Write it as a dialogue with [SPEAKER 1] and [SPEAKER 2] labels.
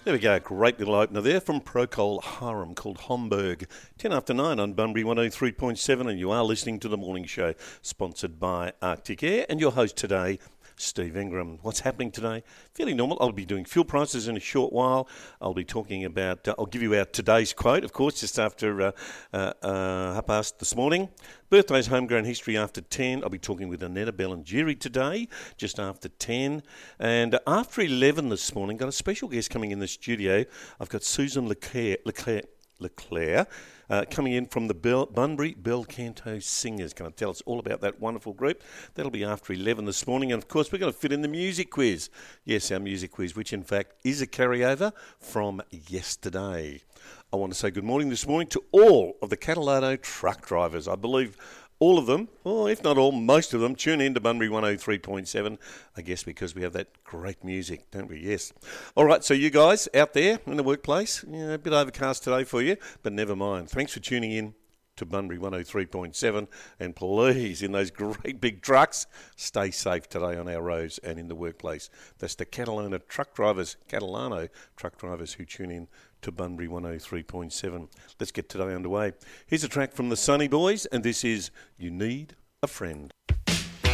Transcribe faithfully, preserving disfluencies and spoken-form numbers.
[SPEAKER 1] There we go, great little opener there from Procol Harum called Homburg. ten after nine on Bunbury one oh three point seven, and you are listening to The Morning Show, sponsored by Arctic Air, and your host today, Steve Ingram. What's happening today? Fairly normal. I'll be doing fuel prices in a short while. I'll be talking about, uh, I'll give you our today's quote, of course, just after uh, uh, uh, half past this morning. Birthdays, homegrown history after ten. I'll be talking with Annetta Bellingeri today, just after ten. And after eleven this morning, got a special guest coming in the studio. I've got Susan Leclerc, Leclerc, Leclerc uh, coming in from the Bell, Bunbury Bel Canto Singers. Going to tell us all about that wonderful group. That'll be after eleven this morning. And, of course, we're going to fit in the music quiz. Yes, our music quiz, which, in fact, is a carryover from yesterday. I want to say good morning this morning to all of the Catalano truck drivers. I believe all of them, or if not all, most of them, tune in to Bunbury one oh three point seven, I guess because we have that great music, don't we? Yes. All right, so you guys out there in the workplace, yeah, a bit overcast today for you, but never mind. Thanks for tuning in to Bunbury one oh three point seven, and please, in those great big trucks, stay safe today on our roads and in the workplace. That's the Catalano truck drivers, Catalano truck drivers who tune in to Bunbury one oh three point seven. Let's get today underway. Here's a track from the Sunny Boys, and this is You Need a Friend.